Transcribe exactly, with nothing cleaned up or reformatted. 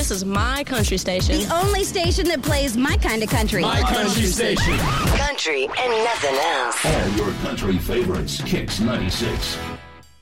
this is my country station. The only station that plays my kind of country. My country station. Country and nothing else. All your country favorites. Kicks ninety-six.